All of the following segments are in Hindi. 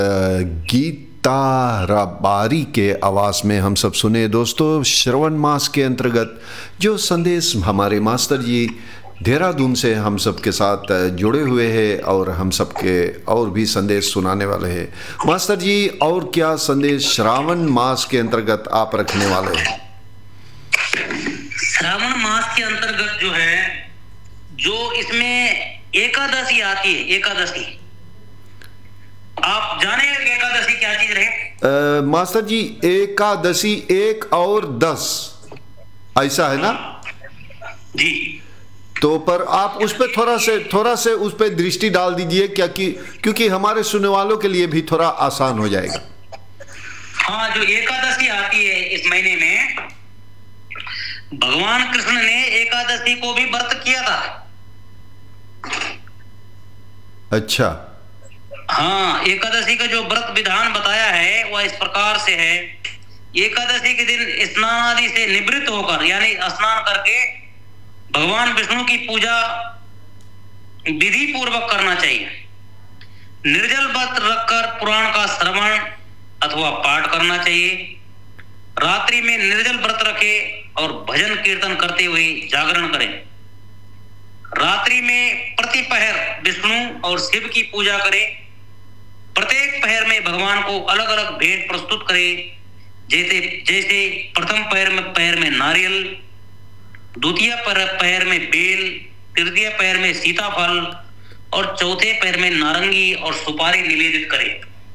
गीता राबारी के आवाज़ में हम सब सुने दोस्तों। श्रवण मास के अंतर्गत जो संदेश हमारे मास्टर जी देहरादून से हम सब के साथ जुड़े हुए हैं और हम सब के और भी संदेश सुनाने वाले हैं। मास्टर जी, और क्या संदेश श्रावण मास के अंतर्गत आप रखने वाले हैं? श्रावण मास के अंतर्गत जो है, जो इसमें एकादशी आती है, एकादशी आप जाने एकादशी क्या चीज रहे? मास्टर जी, एकादशी 1 और 10 ऐसा है ना जी? तो पर आप उस पर थोड़ा से उस पर दृष्टि डाल दीजिए, क्या कि क्योंकि हमारे सुनने वालों के लिए भी थोड़ा आसान हो जाएगा। हाँ, जो एकादशी आती है इस महीने में, भगवान कृष्ण ने एकादशी को भी व्रत किया था। अच्छा। हाँ, एकादशी का जो व्रत विधान बताया है वह इस प्रकार से है। एकादशी के दिन स्नान आदि से निवृत्त होकर, यानी स्नान करके भगवान विष्णु की पूजा विधि पूर्वक करना चाहिए। निर्जल व्रत रखकर पुराण का श्रवण अथवा पाठ करना चाहिए। रात्रि में निर्जल व्रत रखे और भजन कीर्तन करते हुए जागरण करें। रात्रि में प्रतिपहर विष्णु और शिव की पूजा करें। प्रत्येक पहर में भगवान को अलग अलग भेंट प्रस्तुत करें। जैसे प्रथम पहर में नारियल, द्वितीय पहर में बेल, तृतीय पहर में सीताफल और चौथे पहर में नारंगी और सुपारी निवेदित करें।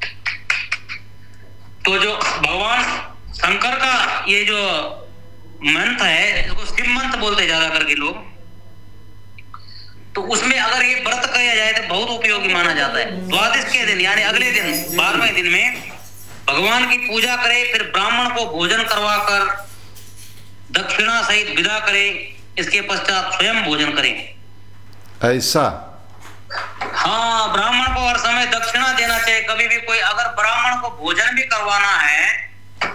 तो जो भगवान शंकर का ये जो मंत्र है, इसको शिव मंत्र बोलते ज्यादा करके लोग, तो उसमें अगर ये व्रत किया जाए तो बहुत उपयोगी माना जाता है। द्वादश के दिन यानी अगले दिन 12वें दिन में भगवान की पूजा करें, फिर ब्राह्मण को भोजन करवाकर दक्षिणा सहित विदा करें। इसके पश्चात स्वयं भोजन करें। ऐसा? हाँ, ब्राह्मण को हर समय दक्षिणा देना चाहिए। कभी भी कोई अगर ब्राह्मण को भोजन भी करवाना है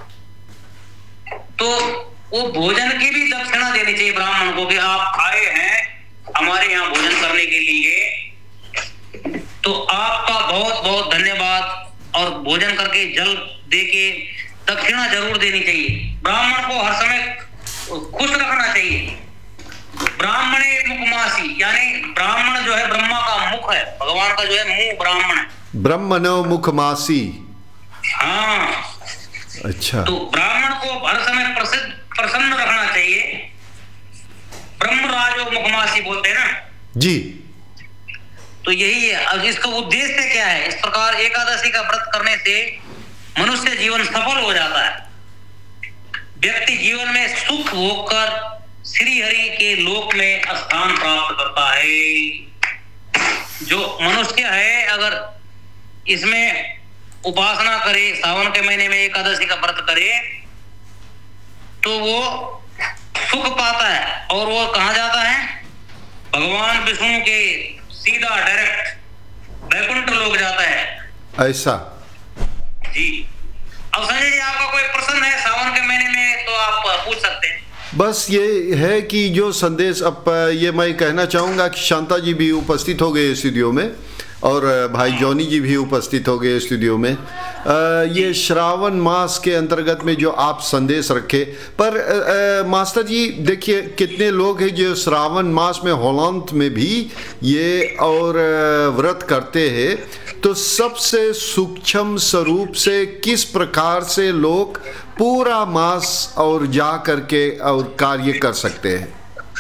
तो वो भोजन की भी दक्षिणा देनी चाहिए ब्राह्मण को, कि आप आए हैं हमारे यहाँ भोजन करने के लिए, तो आपका बहुत बहुत धन्यवाद, और भोजन करके जल देके दक्षिणा जरूर देनी चाहिए। ब्राह्मण को हर समय खुश रखना चाहिए। ब्राह्मणे मुखमासी, यानी ब्राह्मण जो है ब्रह्मा का मुख है, भगवान का जो है मुंह ब्राह्मण है। ब्रह्मणो मुखमासी। हाँ, अच्छा। तो ब्राह्मण को हर समय प्रसन्न रखना चाहिए। ब्रह्मराजो मुखमासी बोलते हैं ना जी। तो यही है। अब इसका उद्देश्य क्या है? इस प्रकार एकादशी का व्रत करने से मनुष्य जीवन सफल हो जाता है। व्यक्ति जीवन में सुख भोगकर श्री हरि के लोक में स्थान प्राप्त करता है। जो मनुष्य है अगर इसमें उपासना करे, सावन के महीने में एकादशी का व्रत करे, तो वो सुख पाता है। और वो कहाँ जाता है? भगवान विष्णु के सीधा डायरेक्ट वैकुंठ लोक जाता है। ऐसा? जी। अब संजय जी, आपका कोई प्रश्न है सावन के महीने में तो आप पूछ सकते हैं। बस ये है कि जो संदेश अब ये मैं कहना चाहूँगा कि शांता जी भी उपस्थित हो गए स्टूडियो में और भाई जॉनी जी भी उपस्थित हो गए स्टूडियो में। ये श्रावण मास के अंतर्गत में जो आप संदेश रखे, पर मास्टर जी देखिए कितने लोग हैं जो श्रावण मास में होलांत में भी ये और व्रत करते हैं, तो सबसे सूक्ष्म स्वरूप से किस प्रकार से लोग पूरा मास और जा करके और कार्य कर सकते हैं?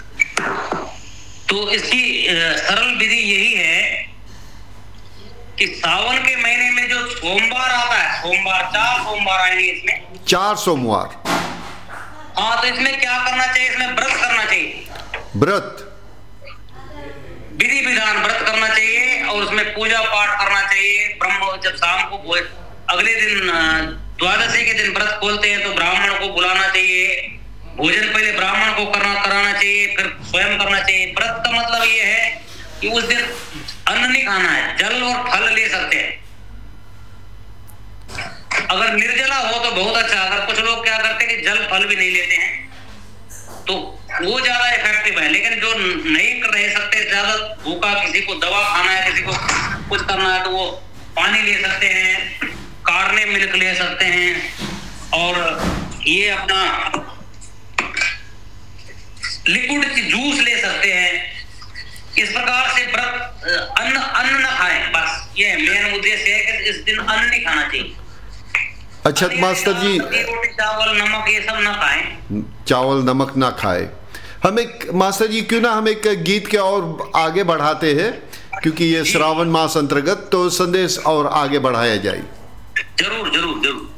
तो इसकी सरल विधि यही है कि सावन के महीने में जो सोमवार आता है, सोमवार 4 सोमवार आएंगे इसमें, 4 सोमवार। हाँ, तो इसमें क्या करना चाहिए? इसमें व्रत करना चाहिए। व्रत विधि विधान व्रत करना चाहिए और उसमें पूजा पाठ करना चाहिए। ब्रह्म जब शाम को अगले दिन द्वादशी के दिन व्रत खोलते हैं तो ब्राह्मण को बुलाना चाहिए। भोजन पहले ब्राह्मण को कराना चाहिए, फिर स्वयं करना चाहिए। व्रत का मतलब ये है कि उस दिन अन्न नहीं खाना है, जल और फल ले सकते हैं। अगर निर्जला हो तो बहुत अच्छा। अगर कुछ लोग क्या करते हैं कि जल फल भी नहीं लेते हैं तो वो ज्यादा इफेक्टिव है। लेकिन जो नहीं रह सकते, ज्यादा भूखा, किसी को दवा खाना है, किसी को कुछ करना है, तो वो पानी ले सकते हैं, कार्ने मिल्क ले सकते हैं, और ये अपना लिक्विड जूस ले सकते हैं। इस प्रकार से व्रत अन्न न खाएं, बस ये मेन उद्देश्य है कि इस दिन अन्न नहीं खाना चाहिए। अच्छा मास्टर जी, रोटी चावल नमक ये सब ना खाएं, चावल नमक ना खाए। हम एक मास्टर जी क्यों ना हम एक गीत के और आगे बढ़ाते हैं, क्योंकि ये श्रावण मास अंतर्गत, तो संदेश और आगे बढ़ाया जाए। जरूर जरूर जरूर।